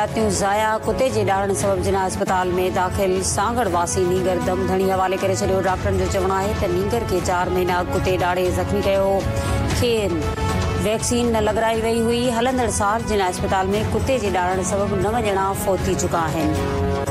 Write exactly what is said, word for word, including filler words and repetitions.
रातियूं ज़ाया कुते जे ॾाढ़ण सबब जिना अस्पताल में दाख़िल सांगड़ वासी नीगर दम धणी हवाले करे छॾियो। डॉक्टरनि जो चवणु आहे त नीगर खे चार महीना कुते ॾाढ़े ज़ख़्मी कयो। खेर वैक्सीन न लॻराई वई हुई। हलंदड़ साल जिना अस्पताल में कुते जे ॾाढ़ण सबब नव ॼणा फौत थी चुका आहिनि।